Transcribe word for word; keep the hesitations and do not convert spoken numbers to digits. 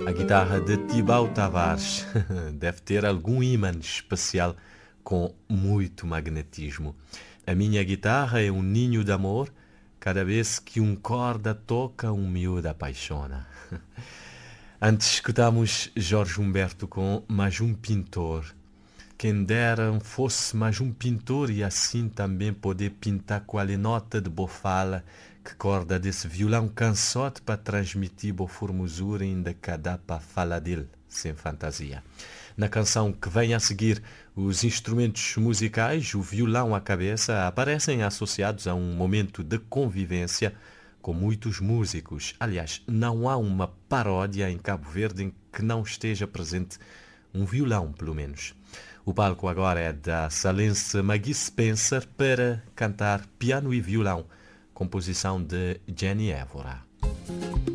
A guitarra de Tibau Tavares deve ter algum ímã especial com muito magnetismo. A minha guitarra é um ninho de amor, cada vez que um corda toca, um miúdo apaixona. Antes escutamos Jorge Humberto com Mais um Pintor. Quem dera fosse mais um pintor e assim também poder pintar com a nota de boa fala que corda desse violão cansote para transmitir boa formosura ainda que dá para falar dele sem fantasia. Na canção que vem a seguir, os instrumentos musicais, o violão à cabeça, aparecem associados a um momento de convivência com muitos músicos. Aliás, não há uma paródia em Cabo Verde em que não esteja presente um violão, pelo menos. O palco agora é da salense Maggie Spencer para cantar Piano e Violão, composição de Jenny Évora.